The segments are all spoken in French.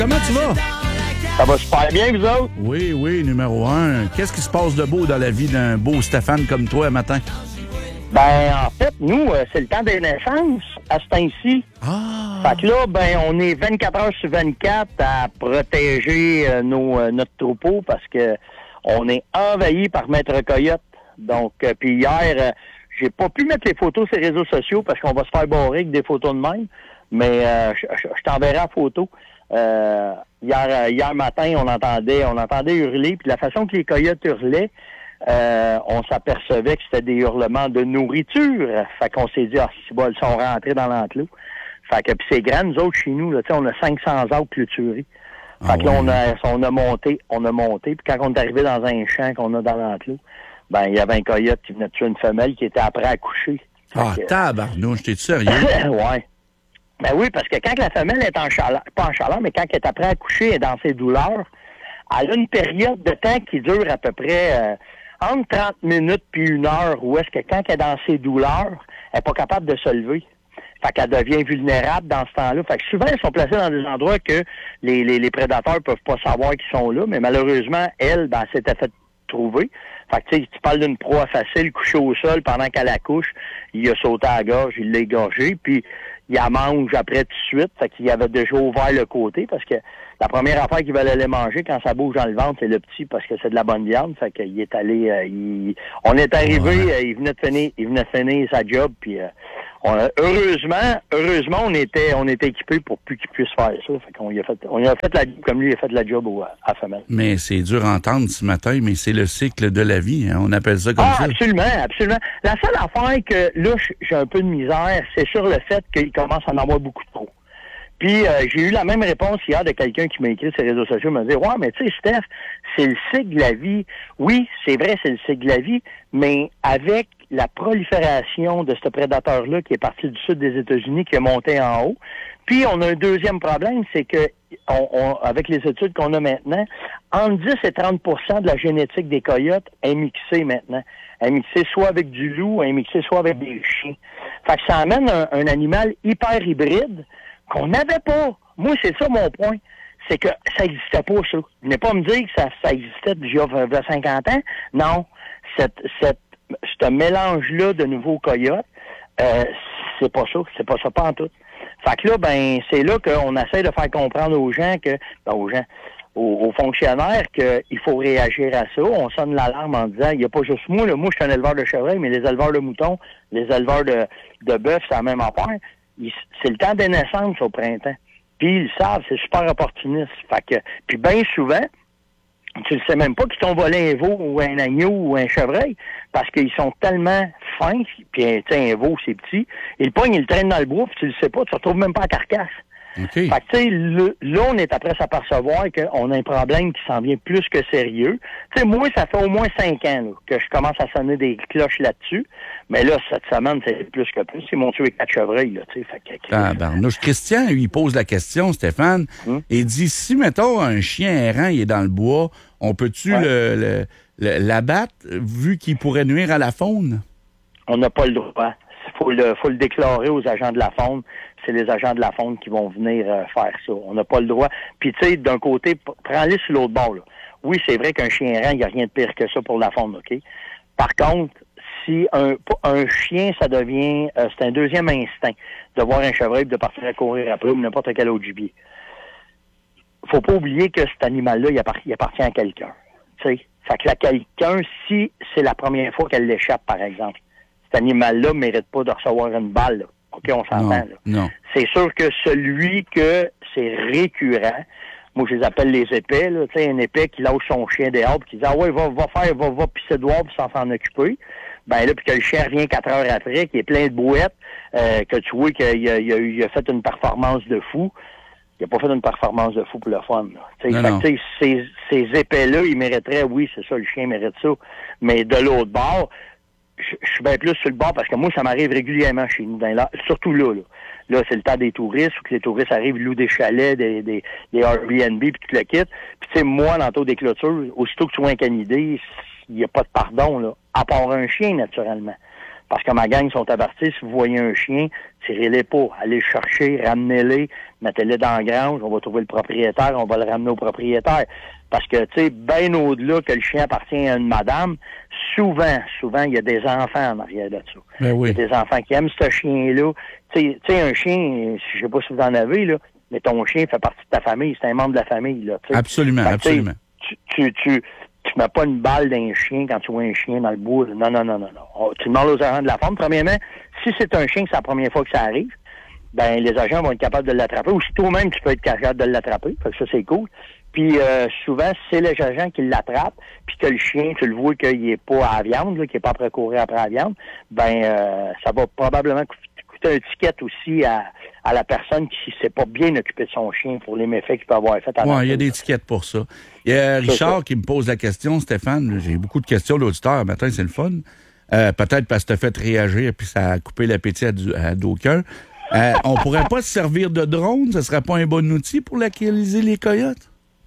Comment tu vas? Ça va super bien, vous autres? Oui, numéro 1. Qu'est-ce qui se passe de beau dans la vie d'un beau Stéphane comme toi matin? Ben, en fait, nous, c'est le temps des naissances à ce temps-ci. Ah! Fait que là, ben, on est 24 heures sur 24 à protéger notre troupeau parce que on est envahi par Maître Coyote. Donc, puis hier, j'ai pas pu mettre les photos sur les réseaux sociaux parce qu'on va se faire barrer avec des photos de même. Mais je t'enverrai la photo. Hier matin, on entendait hurler, puis la façon que les coyotes hurlaient, on s'apercevait que c'était des hurlements de nourriture. Fait qu'on s'est dit, si bon, ils sont rentrés dans l'enclos. Fait que puis c'est grand, nous autres, chez nous, là, on a 500 arbres clôturés. Fait que là, on a monté, puis quand on est arrivé dans un champ qu'on a dans l'enclos, ben, il y avait un coyote qui venait de tuer une femelle qui était après à coucher. Tabarnouche, t'es sérieux? Ouais. Ben oui, parce que quand la femelle est en chaleur, pas en chaleur, mais quand elle est après à coucher, elle est dans ses douleurs, elle a une période de temps qui dure à peu près entre 30 minutes puis 1 heure, où est-ce que quand elle est dans ses douleurs, elle n'est pas capable de se lever. Fait qu'elle devient vulnérable dans ce temps-là. Fait que souvent, elles sont placées dans des endroits que les prédateurs peuvent pas savoir qu'ils sont là, mais malheureusement, elle s'était fait trouver. Fait que tu sais, tu parles d'une proie facile, couchée au sol pendant qu'elle accouche, il a sauté à la gorge, il l'a égorgé, puis il la mange après tout de suite. Fait qu'il avait déjà ouvert le côté parce que la première affaire qu'il va aller manger quand ça bouge dans le ventre, c'est le petit parce que c'est de la bonne viande. Fait qu'il est allé, on est arrivé, il venait de finir sa job, puis heureusement, on était équipés pour plus qu'il puisse faire ça. Fait qu'on on a fait la job comme lui a fait la job à la femelle. Mais c'est dur à entendre ce matin, mais c'est le cycle de la vie, hein? On appelle ça comme ça. Absolument. La seule affaire que là, j'ai un peu de misère, c'est sur le fait qu'il commence à en avoir beaucoup trop. Puis j'ai eu la même réponse hier de quelqu'un qui m'a écrit sur les réseaux sociaux, me dit ouais, mais tu sais, Steph, c'est le cycle de la vie. Oui, c'est vrai, c'est le cycle de la vie, mais avec la prolifération de ce prédateur-là qui est parti du sud des États-Unis, qui est monté en haut. Puis on a un deuxième problème, c'est que avec les études qu'on a maintenant, entre 10 et 30 de la génétique des coyotes est mixée maintenant. Elle est mixée soit avec du loup, elle est mixée soit avec des chiens. Fait que ça amène un animal hyper hybride qu'on n'avait pas. Moi, c'est ça mon point. C'est que ça n'existait pas, ça. Venez pas me dire que ça existait déjà il y a 50 ans. Non. Ce mélange-là de nouveaux coyotes, c'est pas ça, pas en tout. Fait que là, ben, c'est là qu'on essaie de faire comprendre aux gens aux fonctionnaires qu'il faut réagir à ça. On sonne l'alarme en disant, il n'y a pas juste moi, moi, je suis un éleveur de chevreuil, mais les éleveurs de moutons, les éleveurs de bœuf, c'est la même affaire. C'est le temps des naissances au printemps. Puis ils le savent, c'est super opportuniste. Fait que, puis bien souvent, tu ne sais même pas qu'ils t'ont volé un veau ou un agneau ou un chevreuil parce qu'ils sont tellement fins, puis un veau, c'est petit, ils le pognent, ils le traînent dans le bois, puis tu le sais pas, tu ne retrouves même pas la carcasse. Okay. Fait que, tu sais, là, on est après s'apercevoir qu'on a un problème qui s'en vient plus que sérieux. Tu sais, moi, ça fait au moins 5 ans là, que je commence à sonner des cloches là-dessus. Mais là, cette semaine, c'est plus que plus. Ils m'ont tué 4 chevreuils, là, tu sais. Barnouche. Christian, lui, il pose la question, Stéphane, et dit, si, mettons, un chien errant, il est dans le bois, on peut-tu l'abattre, vu qu'il pourrait nuire à la faune? On n'a pas le droit. Faut le déclarer aux agents de la faune. C'est les agents de la faune qui vont venir faire ça. On n'a pas le droit. Puis, tu sais, d'un côté, prends-les sur l'autre bord, là. Oui, c'est vrai qu'un chien errant, il n'y a rien de pire que ça pour la faune, OK? Par contre, si un chien, ça devient... c'est un deuxième instinct de voir un chevreuil et de partir à courir après ou n'importe quel autre gibier. Faut pas oublier que cet animal-là, il appartient à quelqu'un. Tu sais? Fait que quelqu'un, si c'est la première fois qu'elle l'échappe, par exemple, cet animal-là ne mérite pas de recevoir une balle, là. OK, on s'entend, là. Non. C'est sûr que celui que c'est récurrent, moi, je les appelle les épais, là. Tu sais, un épais qui lâche son chien dehors puis qui dit, ah ouais, va pisser dehors puis s'en occuper. Ben là, puis que le chien revient 4 heures après, qui est plein de bouettes, que tu vois qu'il a fait une performance de fou. Il n'a pas fait une performance de fou pour le fun, là. Ces épais-là, ils mériteraient, oui, c'est ça, le chien mérite ça. Mais de l'autre bord, je suis bien plus sur le bord parce que moi, ça m'arrive régulièrement chez nous, surtout là. Là, c'est le temps des touristes, où que les touristes arrivent, louent des chalets, des Airbnb, puis tout le kit. Puis tu sais, moi, l'entour des clôtures, aussitôt que tu vois un canidé, il n'y a pas de pardon, là, à part un chien, naturellement. Parce que ma gang sont avertis, si vous voyez un chien, tirez-les pas, allez le chercher, ramenez-les, mettez-les dans la grange, on va trouver le propriétaire, on va le ramener au propriétaire. Parce que, tu sais, bien au-delà que le chien appartient à une madame, souvent, il y a des enfants en arrière de ça. Ben oui. Il y a des enfants qui aiment ce chien-là. Tu sais, un chien, je sais pas si vous en avez, là, mais ton chien fait partie de ta famille, c'est un membre de la famille, là. T'sais. Absolument, absolument. Tu mets pas une balle d'un chien quand tu vois un chien dans le bois. Là. Non. Tu demandes aux agents de la forme. Premièrement, si c'est un chien que c'est la première fois que ça arrive, ben les agents vont être capables de l'attraper. Ou si toi-même, tu peux être capable de l'attraper. Fait que ça, c'est cool. Puis souvent, si c'est les agents qui l'attrapent, puis que le chien, tu le vois qu'il est pas à la viande, là, qu'il est pas prêt à courir après la viande, ben ça va probablement coûter un ticket aussi à la personne qui s'est pas bien occupée de son chien pour les méfaits qu'il peut avoir fait. Oui, il y a des tickets pour ça. Il y a Richard qui me pose la question, Stéphane. J'ai beaucoup de questions d'auditeurs. Matin, c'est le fun. Peut-être parce que tu as fait réagir puis ça a coupé l'appétit à d'aucuns. On pourrait pas se servir de drone? Ce serait pas un bon outil pour localiser les coyotes?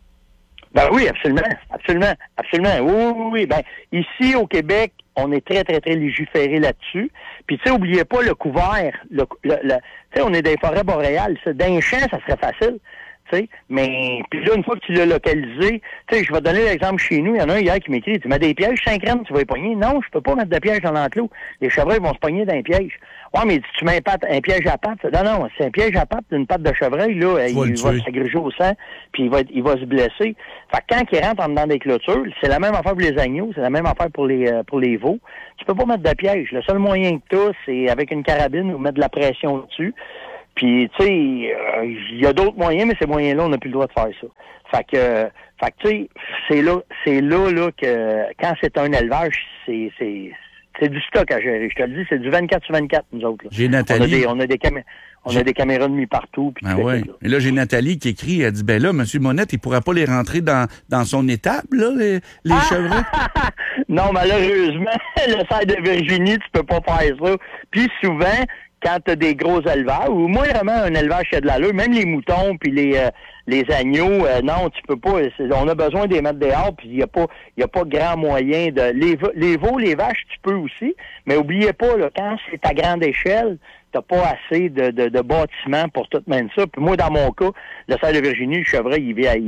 Ben oui, absolument. Oui. Ben, ici, au Québec, on est très, très, très légiféré là-dessus. Puis, tu sais, oubliez pas le couvert. Tu sais, on est dans les forêts boréales. Dans les champs, ça serait facile. Tu sais, mais puis là, une fois que tu l'as localisé, tu sais, je vais donner l'exemple chez nous. Il y en a un hier qui m'écrit, tu mets des pièges 5 grammes, tu vas les pogner. Non, je peux pas mettre de pièges dans l'enclos. Les chevreuils vont se pogner dans les pièges. Ouais, mais tu mets un piège à pattes. Non, c'est un piège à pattes d'une patte de chevreuil, là, il va s'agréger au sang, puis il va se blesser. Fait que quand il rentre en dedans des clôtures, c'est la même affaire pour les agneaux, c'est la même affaire pour les veaux. Tu peux pas mettre de piège. Le seul moyen que tu as, c'est avec une carabine ou mettre de la pression dessus. Puis, tu sais, il y a d'autres moyens, mais ces moyens-là, on n'a plus le droit de faire ça. Fait que tu sais, c'est là que, quand c'est un élevage, c'est du stock à gérer. Je te le dis, c'est du 24/24, nous autres, là. J'ai Nathalie. On a des caméras de nuit partout. Puis ouais. Et là, j'ai Nathalie qui écrit, elle dit, ben là, M. Monette, il pourra pas les rentrer dans son étable, là, les chevreuils? Non, malheureusement, le cerf de Virginie, tu peux pas faire ça. Puis souvent, quand tu as des gros élevages, ou moi, vraiment, un élevage qui a de l'allure, même les moutons puis les agneaux, non, tu peux pas. On a besoin de les mettre dehors, puis il y a pas grand moyen de... Les veaux, les vaches, tu peux aussi, mais oubliez pas, là, quand c'est à grande échelle, t'as pas assez de bâtiments pour tout mettre ça. Puis moi, dans mon cas, le cerf de Virginie, le chevreuil,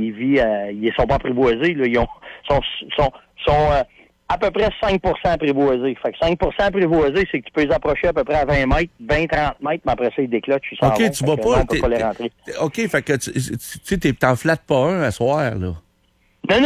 ils sont pas apprivoisés, là. Ils sont à peu près 5 apprivoisés. Fait que 5 apprivoisés, c'est que tu peux les approcher à peu près à 20 mètres, 20-30 mètres, mais après ça, ils déclotent, ils s'en vont. OK, tu vas pas... on peut pas les rentrer. OK, fait que tu sais, t'en flattes pas un à soir, là. Non.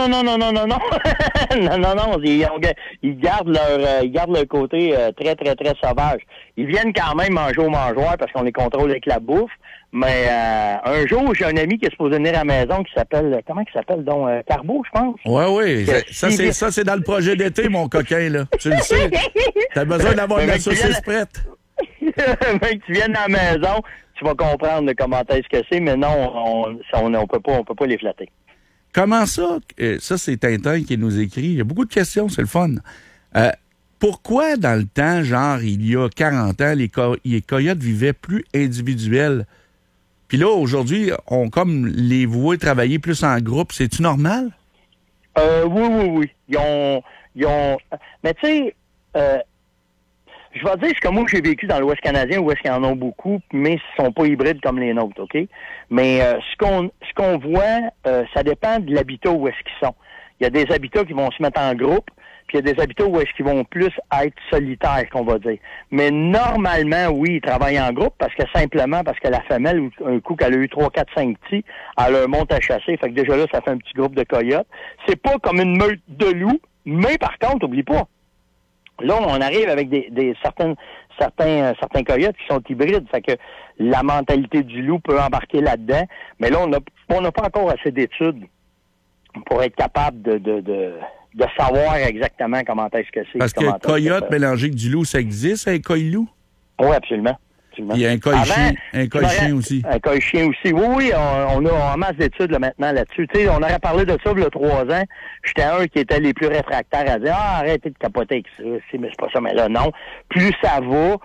Non. Ils gardent leur côté très, très, très sauvage. Ils viennent quand même manger au mangeoire parce qu'on les contrôle avec la bouffe. Mais un jour, j'ai un ami qui est supposé venir à la maison qui s'appelle, comment il s'appelle donc, Carbo, je pense. Oui. Ça, c'est dans le projet d'été, mon coquin, là. Tu le sais. T'as besoin d'avoir de la saucisse prête. Mec, tu viennes à la maison, tu vas comprendre comment est-ce que c'est, mais non, on peut pas les flatter. Comment ça? Ça, c'est Tintin qui nous écrit. Il y a beaucoup de questions, c'est le fun. Pourquoi, dans le temps, genre, il y a 40 ans, les coyotes vivaient plus individuels? Puis là, aujourd'hui, on comme les voit travailler plus en groupe. C'est-tu normal? Oui. Ils ont... Mais tu sais, je vais dire ce que moi j'ai vécu dans l'Ouest canadien, où est-ce qu'ils en ont beaucoup, mais ils sont pas hybrides comme les nôtres, OK? Mais ce qu'on voit, ça dépend de l'habitat où est-ce qu'ils sont. Il y a des habitats qui vont se mettre en groupe, puis il y a des habitats où est-ce qu'ils vont plus être solitaires, qu'on va dire. Mais normalement, oui, ils travaillent en groupe parce que la femelle, un coup qu'elle a eu 3, 4, 5 petits, elle leur monte à chasser. Fait que déjà là, ça fait un petit groupe de coyotes. C'est pas comme une meute de loups, mais par contre, oublie pas, là, on arrive avec certains coyotes qui sont hybrides. Fait que la mentalité du loup peut embarquer là-dedans. Mais là, on n'a pas encore assez d'études pour être capable de savoir exactement comment est-ce que c'est. Parce que coyote mélangé avec du loup, ça existe, un coy-loup? Oui, absolument. Il y a un coy-chien aussi. Un coy-chien aussi. Oui, on a masse d'études là, maintenant là-dessus. Tu sais, on aurait parlé de ça il y a 3 ans. J'étais un qui était les plus réfractaires à dire « Ah, arrêtez de capoter avec ça. » Mais c'est pas ça. Mais là, non. Plus ça va,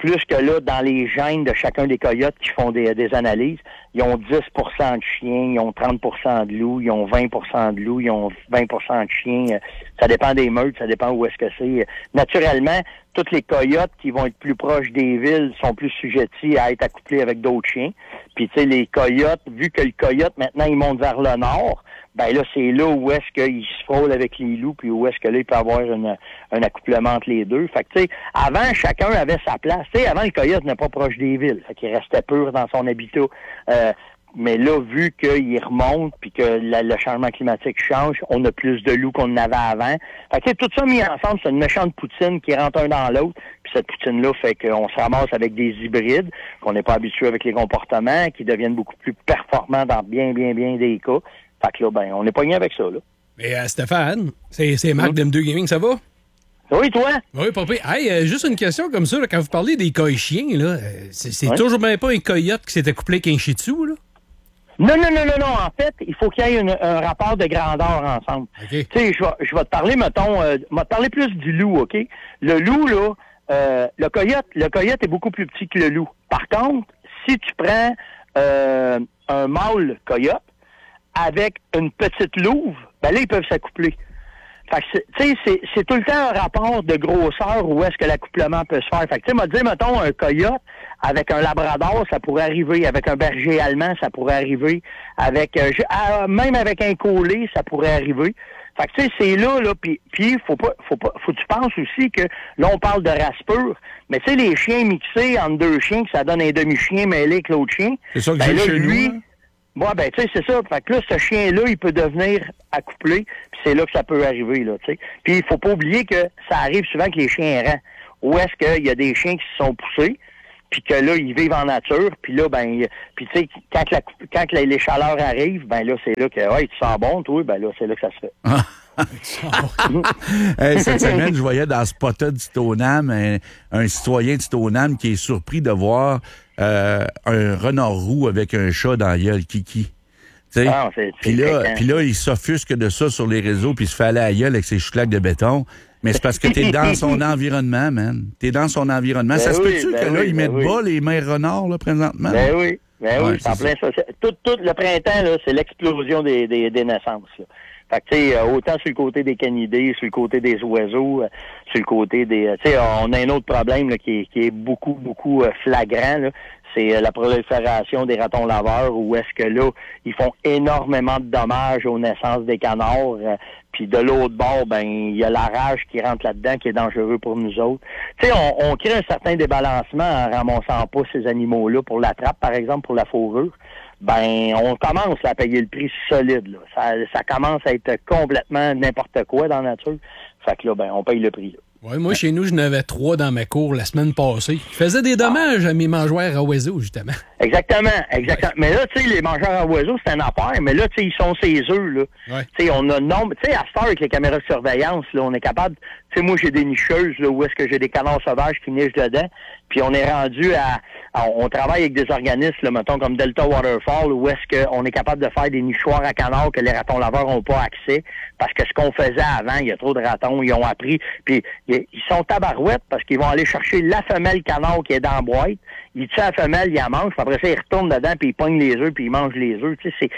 plus que là, dans les gènes de chacun des coyotes qui font des analyses, ils ont 10 de chiens, ils ont 30 de loups, ils ont 20 de loups, ils ont 20 de chiens. Ça dépend des meutes, ça dépend où est-ce que c'est. Naturellement, toutes les coyotes qui vont être plus proches des villes sont plus sujettis à être accouplés avec d'autres chiens. Puis, tu sais, les coyotes, vu que le coyote, maintenant, il monte vers le nord, ben là, c'est là où est-ce qu'il se frôle avec les loups, puis où est-ce que là, il peut avoir un accouplement entre les deux. Fait que, tu sais, avant, chacun avait sa place. Tu sais, avant, le coyote n'est pas proche des villes. Fait qu'il restait pur dans son habitat. Mais là, vu qu'il remonte, puis que le changement climatique change, on a plus de loups qu'on en avait avant. Fait que, tu sais, tout ça mis ensemble, c'est une méchante poutine qui rentre un dans l'autre. Puis cette poutine-là fait qu'on se ramasse avec des hybrides, qu'on n'est pas habitué avec les comportements, qui deviennent beaucoup plus performants dans bien des cas. Fait que là, ben, on est pogné avec ça, là. Mais Stéphane, c'est Marc d'M2 Gaming, ça va? Oui, toi? Oui, papa. Hey, juste une question comme ça, là, quand vous parlez des coy-chiens, là, c'est toujours bien pas un coyote qui s'est accouplé avec un shih tzu, là? Non. En fait, il faut qu'il y ait un rapport de grandeur ensemble. Okay. Tu sais, je vais te parler, mettons, je vais te parler plus du loup, OK? Le loup, là, le coyote est beaucoup plus petit que le loup. Par contre, si tu prends un mâle coyote avec une petite louve, ben là, ils peuvent s'accoupler. Fait que, tu sais, c'est tout le temps un rapport de grosseur où est-ce que l'accouplement peut se faire. Fait que, tu sais, m'a dit, mettons, un coyote avec un labrador, ça pourrait arriver. Avec un berger allemand, ça pourrait arriver. Avec, même avec un collé, ça pourrait arriver. Fait que, tu sais, c'est là, puis faut que tu penses aussi que, là, on parle de race pure, mais tu sais, les chiens mixés entre deux chiens, que ça donne un demi-chien mêlé avec l'autre chien. C'est ça que j'ai chez nous, hein? Ouais, ben, tu sais, c'est ça. Fait que là, ce chien-là, il peut devenir accouplé, puis c'est là que ça peut arriver, là, tu sais. Puis il faut pas oublier que ça arrive souvent que les chiens errants. Où est-ce qu'il y a des chiens qui se sont poussés, puis que là, ils vivent en nature, puis là, ben, puis tu sais, quand les chaleurs arrivent, ben là, c'est là que, ouais, tu sens bon, toi, ben là, c'est là que ça se fait. Hey, cette semaine, je voyais dans Spotted du Stoneham un citoyen du Stoneham qui est surpris de voir un renard roux avec un chat dans la gueule, Kiki. Ah, puis là, il s'offusque de ça sur les réseaux, puis il se fait aller à la gueule avec ses chouclaques de béton. Mais c'est parce que t'es dans son environnement, man. T'es dans son environnement. Ben ça se peut-tu que là, ils mettent oui. bas les mères renards, là, présentement? Ben oui, Ouais, c'est en plein ça. Tout le printemps, là, c'est l'explosion des naissances, là. Fait que, tu sais, autant sur le côté des canidés, sur le côté des oiseaux, sur le côté des... Tu sais, on a un autre problème là, qui est beaucoup flagrant, là. C'est la prolifération des ratons laveurs, où est-ce que là, ils font énormément de dommages aux naissances des canards. Puis de l'autre bord, ben il y a la rage qui rentre là-dedans, qui est dangereux pour nous autres. Tu sais, on crée un certain débalancement en ramassant pas ces animaux-là pour la trappe, par exemple, pour la fourrure. Ben, on commence à payer le prix solide, là. Ça commence à être complètement n'importe quoi dans la nature. Fait que là, ben, on paye le prix, là. Ouais, moi, chez nous, j'en avais 3 dans ma cour la semaine passée. Je faisais des dommages à mes mangeoires à oiseaux, justement. Exactement. Ouais. Mais là, tu sais, les mangeurs à oiseaux, c'est une affaire, mais là, tu sais, ils sont ces œufs, là. Ouais. Tu sais, on a nombre, tu sais, à cette heure, avec les caméras de surveillance, là, on est capable, tu sais, moi, j'ai des nicheuses, là, où est-ce que j'ai des canards sauvages qui nichent dedans, puis on est rendu on travaille avec des organismes, là, mettons, comme Delta Waterfall, où est-ce qu'on est capable de faire des nichoirs à canards que les ratons laveurs n'ont pas accès, parce que ce qu'on faisait avant, il y a trop de ratons, ils ont appris, puis ils sont tabarouettes, parce qu'ils vont aller chercher la femelle canard qui est dans la boîte, ils tuent la femelle, ils la mangent, puis après ça, ils retournent dedans, puis ils pognent les œufs, puis ils mangent les œufs. Tu sais,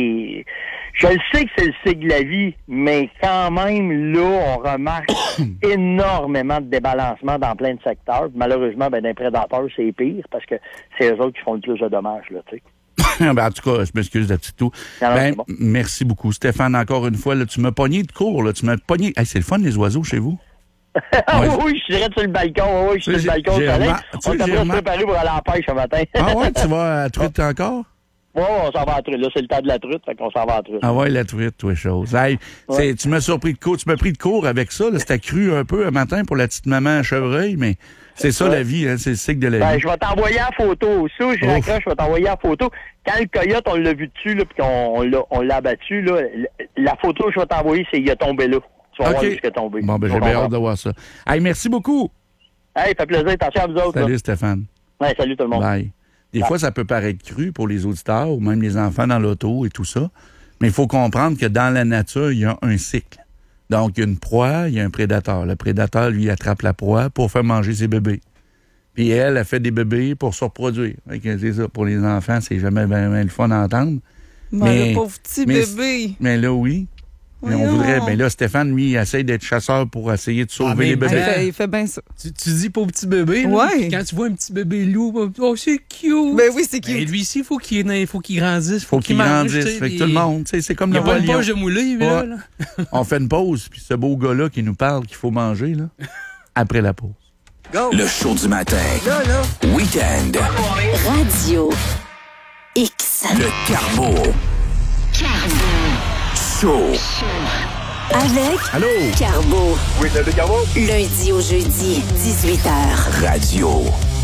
je le sais que c'est le cycle de la vie, mais quand même, là, on remarque énormément de débalancement dans plein de secteurs. Malheureusement, ben, d'un prédateur, c'est pire, parce que c'est eux autres qui font le plus de dommages, là, tu sais. Ben, en tout cas, je m'excuse de petit tout. Bon. Merci beaucoup. Stéphane, encore une fois, là, tu m'as pogné de court. Là, tu m'as pogné. Hey, c'est le fun, les oiseaux, chez vous? Oui, je dirais sur le balcon. Oui, je suis sur le balcon. On t'a pas préparé pour aller à la pêche ce matin. Ah ouais, tu vas à truite encore? Oui, on s'en va à la truite. Là, c'est le temps de la truite, fait qu'on s'en va à la truite. Ah ouais, la truite, toi, chose. Hey, tu m'as surpris de court. Tu m'as pris de court avec ça. C'était cru un peu un matin pour la petite maman à chevreuil, mais c'est ça la vie, hein, c'est le cycle de la vie. Je vais t'envoyer la photo. Ça, je raccroche, je vais t'envoyer la photo. Quand le coyote, on l'a vu dessus, là, puis on l'a abattu, là, la photo que je vais t'envoyer, c'est il a tombé là. Tu vas voir jusqu'à tomber. Bon, ben, j'ai bien hâte de voir ça. Hey, merci beaucoup. Hey, fait plaisir. Attention à vous autres. Salut, là. Stéphane. Ouais, salut tout le monde. Bye. Des fois, ça peut paraître cru pour les auditeurs ou même les enfants dans l'auto et tout ça. Mais il faut comprendre que dans la nature, il y a un cycle. Donc, il y a une proie, il y a un prédateur. Le prédateur, lui, attrape la proie pour faire manger ses bébés. Puis elle fait des bébés pour se reproduire. Fait que c'est ça, pour les enfants, c'est jamais bien le fun d'entendre. Mais le pauvre petit bébé. Mais là, oui. Mais on voudrait. Mais là, Stéphane, lui, il essaie d'être chasseur pour essayer de sauver les bébés. Il fait bien ça. Tu dis pauvre petit bébé. Là, ouais. Quand tu vois un petit bébé loup, oh, c'est cute. Ben oui, c'est cute. Et lui ici, il faut qu'il grandisse. Faut qu'il grandisse. Fait que tout le monde, c'est comme le roi lion. Il n'y a pas de poche de moulin, là. On fait une pause, puis ce beau gars-là qui nous parle qu'il faut manger, là, après la pause. Go. Le show du matin. Là. Week-end. Radio X. Le Carbo. Show. Avec Allô? Carbo. Oui, c'est le Carbo. Lundi au jeudi, 18h. Radio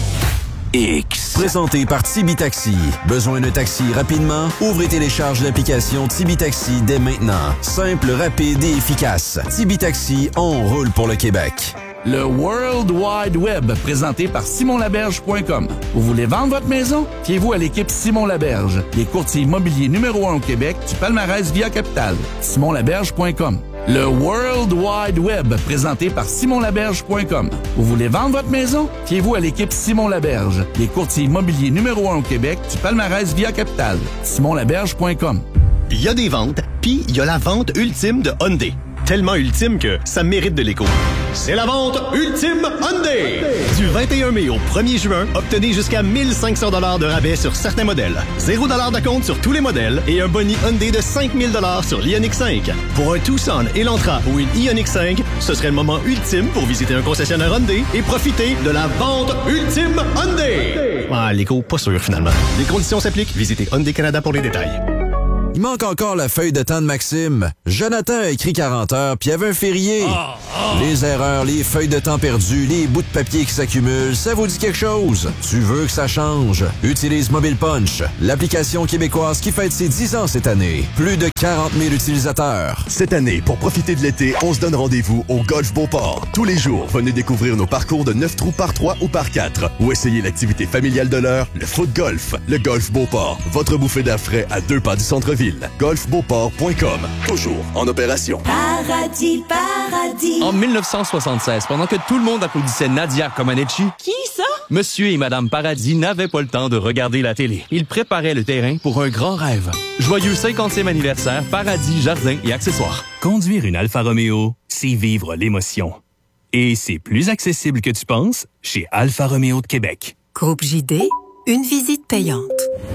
X. Présenté par Tibi Taxi. Besoin d'un taxi rapidement? Ouvrez et télécharge l'application Tibi Taxi dès maintenant. Simple, rapide et efficace. Tibi Taxi, on roule pour le Québec. Le World Wide Web, présenté par SimonLaberge.com. Vous voulez vendre votre maison? Fiez-vous à l'équipe Simon Laberge, les courtiers immobiliers numéro 1 au Québec du palmarès Via Capital. SimonLaberge.com. Le World Wide Web, présenté par SimonLaberge.com. Vous voulez vendre votre maison? Fiez-vous à l'équipe Simon Laberge, les courtiers immobiliers numéro 1 au Québec du palmarès Via Capital. SimonLaberge.com. Il y a des ventes, puis il y a la vente ultime de Hyundai. Tellement ultime que ça mérite de l'écho. C'est la vente ultime Hyundai! Du 21 mai au 1er juin, obtenez jusqu'à 1500 $ de rabais sur certains modèles. 0 $ d'acompte sur tous les modèles et un boni Hyundai de 5000 $ sur l'Ioniq 5. Pour un Tucson, Elantra ou une Ioniq 5, ce serait le moment ultime pour visiter un concessionnaire Hyundai et profiter de la vente ultime Hyundai! Ah, l'écho, pas sûr finalement. Les conditions s'appliquent. Visitez Hyundai Canada pour les détails. Il manque encore la feuille de temps de Maxime. Jonathan a écrit 40 heures, puis il y avait un férié. Les erreurs, les feuilles de temps perdues, les bouts de papier qui s'accumulent, ça vous dit quelque chose? Tu veux que ça change? Utilise Mobile Punch, l'application québécoise qui fête ses 10 ans cette année. Plus de 40 000 utilisateurs. Cette année, pour profiter de l'été, on se donne rendez-vous au Golf Beauport. Tous les jours, venez découvrir nos parcours de 9 trous par 3 ou par 4 ou essayez l'activité familiale de l'heure, le foot golf. Le Golf Beauport, votre bouffée d'air frais à 2 pas du centre-ville. Golfbeauport.com. Toujours en opération. Paradis, paradis. En 1976, pendant que tout le monde applaudissait Nadia Comaneci, Qui ça? Monsieur et Madame Paradis n'avaient pas le temps de regarder la télé. Ils préparaient le terrain pour un grand rêve. Joyeux 50e anniversaire, Paradis, jardins et accessoires. Conduire une Alfa Romeo, c'est vivre l'émotion. Et c'est plus accessible que tu penses chez Alfa Romeo de Québec. Groupe JD, une visite payante.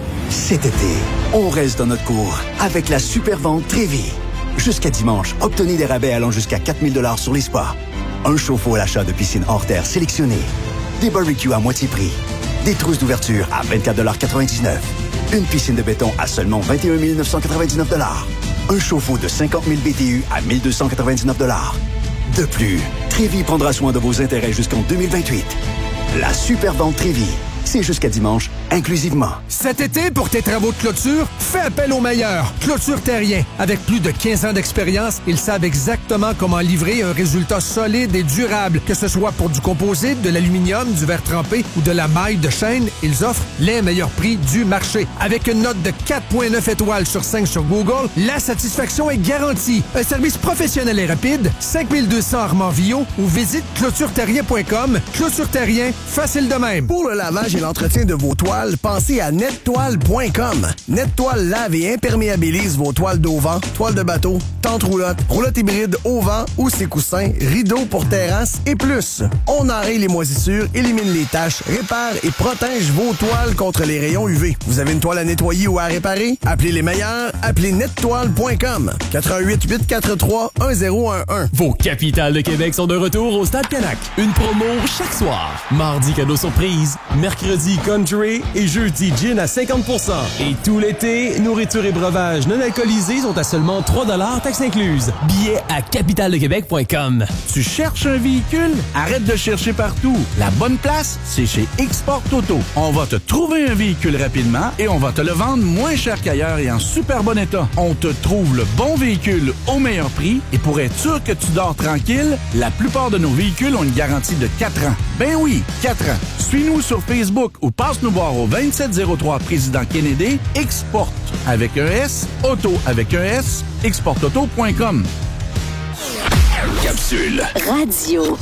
Cet été, on reste dans notre cours avec la super vente Trévis. Jusqu'à dimanche, obtenez des rabais allant jusqu'à 4000 $ sur les spas. Un chauffe-eau à l'achat de piscine hors terre sélectionnée. Des barbecues à moitié prix. Des trousses d'ouverture à 24,99 $. Une piscine de béton à seulement 21 999 $. Un chauffe-eau de 50 000 BTU à 1299 $. De plus, Trévis prendra soin de vos intérêts jusqu'en 2028. La super vente Trévis. C'est jusqu'à dimanche, inclusivement. Cet été, pour tes travaux de clôture, fais appel aux meilleurs. Clôture Terrien. Avec plus de 15 ans d'expérience, ils savent exactement comment livrer un résultat solide et durable. Que ce soit pour du composite, de l'aluminium, du verre trempé ou de la maille de chaîne, ils offrent les meilleurs prix du marché. Avec une note de 4,9 étoiles sur 5 sur Google, la satisfaction est garantie. Un service professionnel et rapide, 5200 Armand-Villot ou visite clôtureterrien.com. Clôture Terrien, facile de même. Pour le lavage et l'entretien de vos toiles, pensez à nettoile.com. Nettoile lave et imperméabilise vos toiles d'auvent, toiles de bateau, tentes roulottes, roulottes hybrides au vent ou ses coussins, rideaux pour terrasse et plus. On enraye les moisissures, élimine les taches, répare et protège vos toiles contre les rayons UV. Vous avez une toile à nettoyer ou à réparer? Appelez les meilleurs, appelez nettoile.com. 88-843-1011. Vos capitales de Québec sont de retour au Stade Canac. Une promo chaque soir. Mardi, cadeau surprise. Mercredi, country et jeudi, gin à 50%. Et tout l'été, nourriture et breuvages non alcoolisés sont à seulement 3 $, taxes incluses. Billets à capitaledequebec.com. Tu cherches un véhicule? Arrête de chercher partout. La bonne place, c'est chez Export Auto. On va te trouver un véhicule rapidement et on va te le vendre moins cher qu'ailleurs et en super bon état. On te trouve le bon véhicule au meilleur prix et pour être sûr que tu dors tranquille, la plupart de nos véhicules ont une garantie de 4 ans. Ben oui, 4 ans. Suis-nous sur Facebook ou passe nous voir au 2703 Président Kennedy, Export avec un S, Auto avec un S, exportauto.com. Capsule. Radio.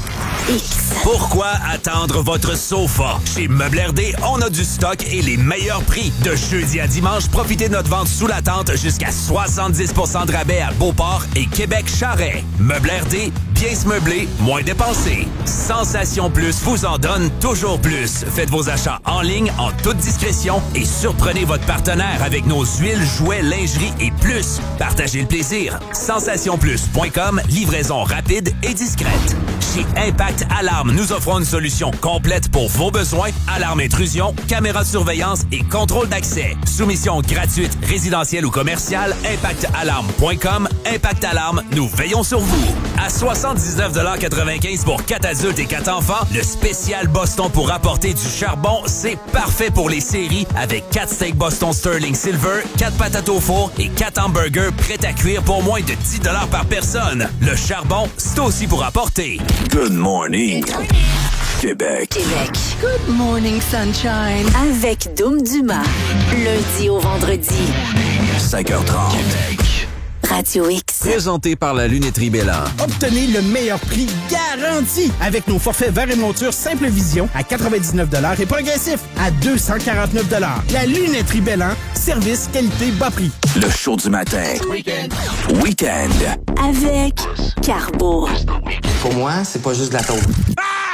X. Pourquoi attendre votre sofa? Chez Meubles RD, on a du stock et les meilleurs prix. De jeudi à dimanche, profitez de notre vente sous la tente jusqu'à 70% de rabais à Beauport et Québec-Charest. Meubles RD, bien se meubler, moins dépenser. Sensation Plus vous en donne toujours plus. Faites vos achats en ligne en toute discrétion et surprenez votre partenaire avec nos huiles, jouets, lingerie et plus. Partagez le plaisir. Sensationplus.com, livraison rapide et discrète. Chez Impact Alarme, nous offrons une solution complète pour vos besoins. Alarme intrusion, caméra de surveillance et contrôle d'accès. Soumission gratuite, résidentielle ou commerciale, impactalarme.com. Impact Alarme, nous veillons sur vous. À 79,95 pour 4 adultes et 4 enfants, le spécial Boston pour apporter du charbon, c'est parfait pour les séries avec 4 steaks Boston Sterling Silver, 4 patates au four et 4 hamburgers prêts à cuire pour moins de 10 $ par personne. Le charbon, c'est aussi pour apporter. Good morning, Québec. Good morning, sunshine. Avec Dom Dumas. Lundi au vendredi. 5h30. Radio X. Présenté par la Lunetterie Bélan. Obtenez le meilleur prix garanti avec nos forfaits verre et monture Simple Vision à 99 $ et progressif à 249 $. La Lunetterie Bélan, service, qualité, bas prix. Le show du matin. Weekend. Avec Carbo. Pour moi, c'est pas juste de la taupe.